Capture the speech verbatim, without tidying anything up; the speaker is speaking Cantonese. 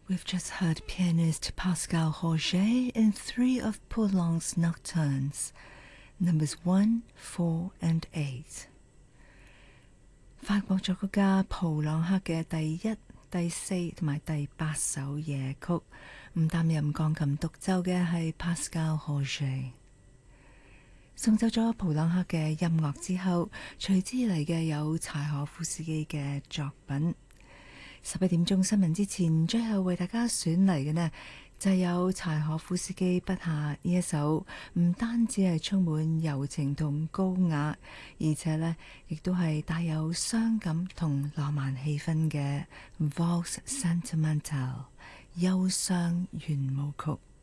We've just heard pianist Pascal Roger in three of Poulenc's nocturnes, numbers one, four and eight. 法國作曲家普朗克嘅第一、第四同埋第八首夜曲，唔擔任鋼琴獨奏嘅係 Pascal Roger。送走咗普朗克嘅音樂之後，隨之嚟嘅有柴可夫斯基嘅作品。十一點鐘新聞之前，最後為大家選嚟嘅呢，就有柴可夫斯基筆下呢一首唔單止係充滿柔情同高雅，而且呢亦都係帶有傷感同浪漫氣氛嘅 Valse Sentimentale 憂傷圓舞曲。